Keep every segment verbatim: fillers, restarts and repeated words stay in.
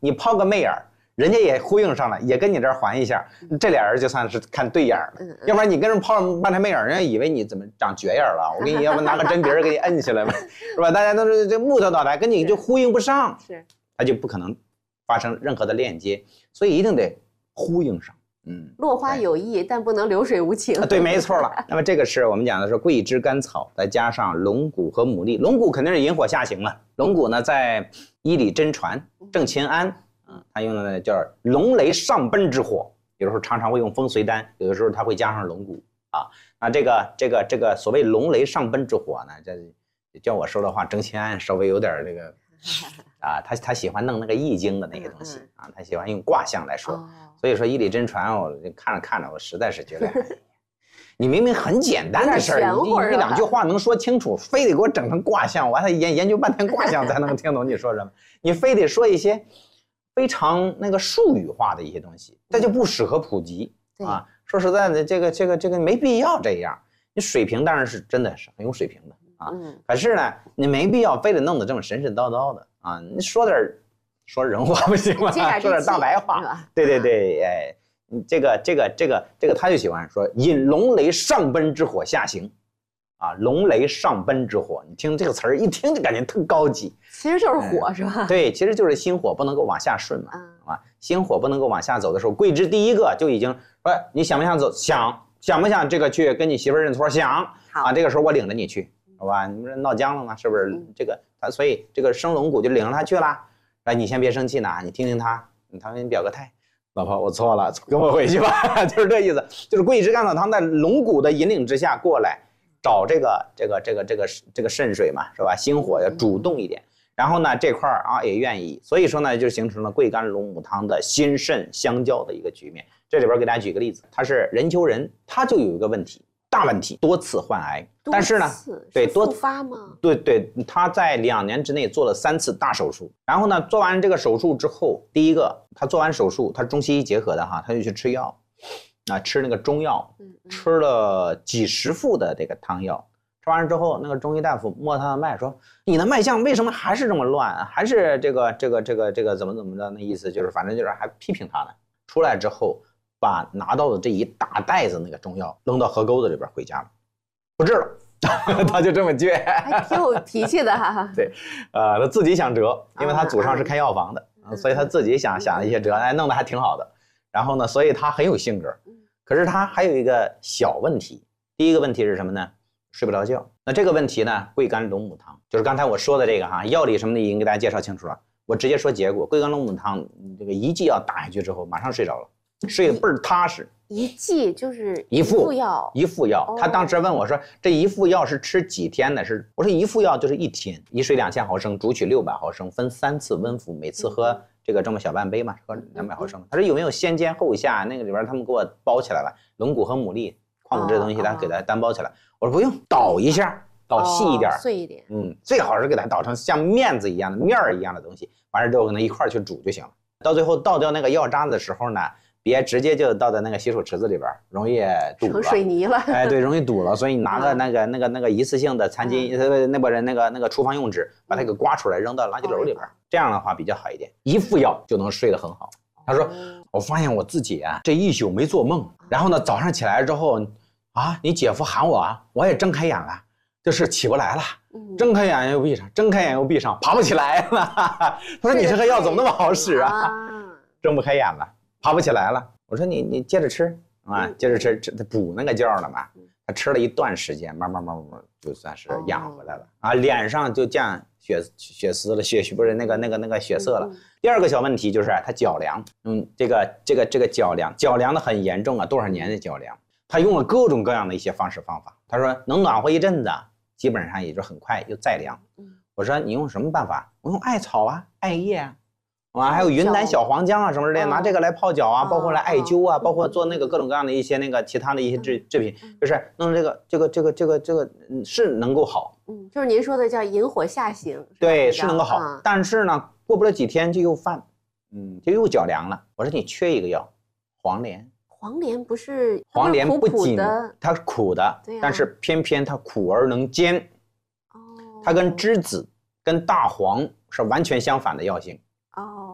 你抛个媚眼儿，人家也呼应上了，也跟你这儿还一下，这俩人就算是看对眼了。嗯、要不然你跟人抛了半天媚眼，人家以为你怎么长绝眼了？我给你要不拿个针鼻儿给你摁下来吧，是吧？大家都是这木头脑袋，跟你就呼应不上， 是， 他就不可能发生任何的链接，所以一定得呼应上。嗯， 落花有意，但不能流水无情。 对，没错了。那么这个是我们讲的是桂枝甘草，再加上龙骨和牡蛎。龙骨肯定是引火下行了。龙骨呢，在医理真传郑勤安，嗯，他用的叫龙雷上奔之火，有的时候常常会用风随丹，有的时候他会加上龙骨啊。那这个这个这个所谓龙雷上奔之火呢，这叫我说的话，郑勤安稍微有点这个啊，他他喜欢弄那个易经的那个东西啊，他喜欢用卦象来说。所以说医理真传，我看着看着，我实在是觉得，你明明很简单的事儿，你一两句话能说清楚，非得给我整成卦象，我还得研研究半天卦象才能听懂你说什么。你非得说一些非常那个术语化的一些东西，这就不适合普及啊。说实在的，这个这个这个没必要这样。你水平当然是真的是很有水平的啊，可是呢，你没必要非得弄得这么神神叨叨的啊。你说点说人话不行吗？说点大白话。对对对，哎，这个这个这个这个他就喜欢说引龙雷上奔之火下行，啊，龙雷上奔之火，你听这个词儿一听就感觉特高级。 其实就是火、嗯、是吧？ 对，其实就是心火不能够往下顺嘛，啊，心火不能够往下走的时候，桂枝第一个就已经说你想不想走？想，想不想这个去跟你媳妇认错？想啊，这个时候我领着你去，好吧？你不是闹僵了吗？是不是？嗯、这个他所以这个生龙骨就领着他去了。哎，你先别生气呢，你听听他，他给你表个态，老婆，我错了，跟我回去吧，就是这意思。就是桂枝甘草汤在龙骨的引领之下过来，找这个这个这个这个这个肾水嘛，是吧？心火要主动一点。然后呢，这块啊也愿意，所以说呢，就形成了桂甘龙母汤的心肾相交的一个局面。这里边给大家举个例子，他是任丘人，他就有一个问题。大问题，多次患癌，但是呢，对多复发吗？ 对对，他在两年之内做了三次大手术，然后呢，做完这个手术之后，第一个他做完手术，他中西医结合的哈，他就去吃药，啊，吃那个中药，吃了几十副的这个汤药，吃完之后，那个中医大夫摸他的脉说，你的脉象为什么还是这么乱，还是这个这个这个这个怎么怎么着？那意思就是，反正就是还批评他呢。出来之后。把拿到的这一大袋子那个中药扔到河沟子里边回家了，不治了，他就这么倔， 还挺有脾气的哈。 对，呃，他自己想折，因为他祖上是开药房的，啊、所以他自己想想一些折，哎，弄得还挺好的。然后呢，所以他很有性格。可是他还有一个小问题，第一个问题是什么呢？睡不着觉。那这个问题呢，桂甘龙母汤，就是刚才我说的这个哈，药理什么的已经给大家介绍清楚了。我直接说结果，桂甘龙母汤这个一剂药打下去之后，马上睡着了。睡得倍儿踏实， 一剂就是一副药， 一副药。他当时问我说：“这一副药是吃几天的？”是我说一副药就是一天，一水两千毫升，煮取六百毫升，分三次温服，每次喝这个这么小半杯嘛，喝两百毫升。他说有没有先煎后下？那个里边他们给我包起来了，龙骨和牡蛎、矿物质的东西，他给他单包起来。我说不用，捣一下，捣细一点， 碎一点。 嗯，最好是给它捣成像面子一样的面儿一样的东西，完事之后跟它一块去煮就行了。到最后倒掉那个药渣子的时候呢。别直接就倒在那个洗手池子里边，容易堵了， 成水泥了。 哎，对，容易堵了。所以你拿个那个那个那个一次性的餐巾，嗯、那边的那个那个厨房用纸，把它给刮出来，扔到垃圾篓里边，这样的话比较好一点。一副药就能睡得很好。他说，我发现我自己啊，这一宿没做梦，然后呢，早上起来之后，啊，你姐夫喊我啊，我也睁开眼了，就是起不来了，睁开眼又闭上，睁开眼又闭上，爬不起来了。他说你这个药怎么那么好使啊？睁不开眼了。爬不起来了，我说你你接着吃啊，接着吃，吃他补那个觉了嘛。他吃了一段时间，慢慢慢慢就算是养回来了啊，脸上就见血血丝了，血不是那个那个那个血色了。第二个小问题就是他脚凉，嗯，这个这个这个脚凉，脚凉的很严重啊，多少年的脚凉，他用了各种各样的一些方式方法。他说能暖和一阵子，基本上也就很快又再凉。我说你用什么办法？我用艾草啊，艾叶啊。啊，还有云南小黄姜啊什么之类的，拿这个来泡脚啊，包括来艾灸啊，包括做那个各种各样的一些那个其他的一些制制品，就是弄这个这个这个这个这个是能够好， 嗯，就是您说的叫引火下行， 对，是能够好，但是呢，过不了几天就又犯，嗯，就又脚凉了。我说你缺一个药，黄连。 黄连不是黄连不仅它是苦的，但是偏偏它苦而能煎，哦，它跟栀子跟大黄是完全相反的药性。哦，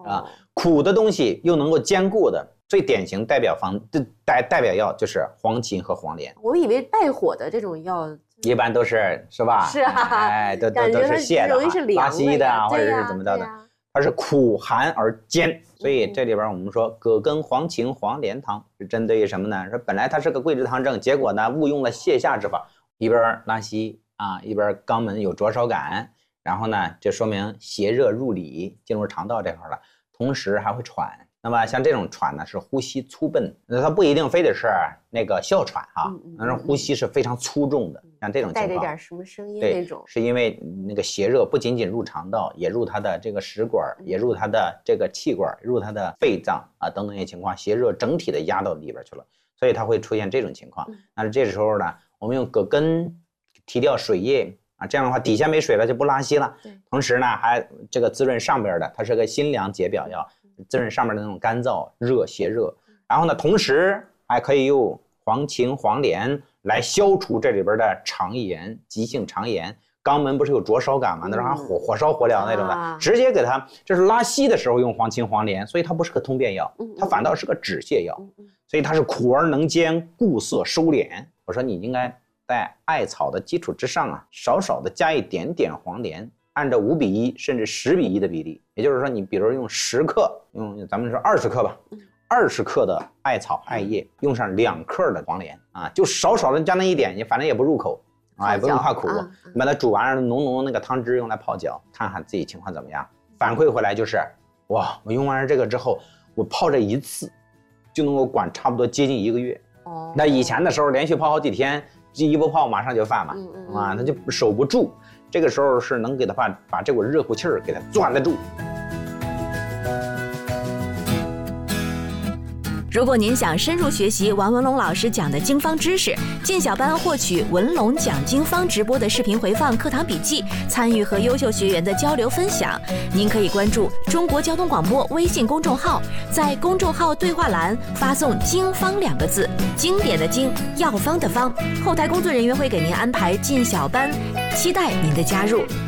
啊。苦的东西又能够兼顾的，最典型代表方代代表药就是黄芩和黄连。 我以为带火的这种药一般都是是吧？ 是啊， 哎，都都都是泻的、拉稀的，或者是怎么着的。它是苦寒而兼，所以这里边我们说葛根黄芩黄连汤是针对于什么呢？说本来它是个桂枝汤症，结果呢误用了泻下之法，一边拉稀啊，一边肛门有灼烧感，然后呢就说明邪热入里进入肠道这块了。同时还会喘，那么像这种喘呢是呼吸粗笨，那它不一定非得是那个哮喘哈，那种呼吸是非常粗重的，像这种情况带着点什么声音那种， 是因为那个邪热不仅仅入肠道，也入它的这个食管，也入它的这个气管，入它的肺脏啊等等一些情况，邪热整体的压到里边去了，所以它会出现这种情况。那这时候呢，我们用葛根提掉水液。啊，这样的话底下没水了就不拉稀了。同时呢，还这个滋润上边的，它是个辛凉解表药，滋润上面的那种干燥、热、邪热。然后呢，同时还可以用黄芩、黄连来消除这里边的肠炎、急性肠炎。肛门不是有灼烧感吗？那让它火火烧火燎那种的，啊、直接给它，这是拉稀的时候用黄芩、黄连，所以它不是个通便药，它反倒是个止泻药，所以它是苦而能兼，固涩收敛。我说你应该。在艾草的基础之上啊，少少的加一点点黄连，按照五比一甚至十比一的比例，也就是说，你比如用十克，用咱们说二十克吧，二十克的艾草艾叶，用上两克的黄连啊，就少少的加那一点，你反正也不入口啊，也不用怕苦，啊、你把它煮完，浓浓的那个汤汁用来泡脚，看看自己情况怎么样。反馈回来就是，哇，我用完这个之后，我泡这一次就能够管差不多接近一个月。哦，那以前的时候连续泡好几天。这一不泡马上就犯嘛，嗯嗯啊，他就守不住。这个时候是能给他把把这股热乎气儿给他攥得住。 如果您想深入学习王文龙老师讲的经方知识，进小班获取文龙讲经方直播的视频回放、课堂笔记，参与和优秀学员的交流分享，您可以关注中国交通广播微信公众号，在公众号对话栏发送“经方”两个字，经典的经，药方的方，后台工作人员会给您安排进小班，期待您的加入。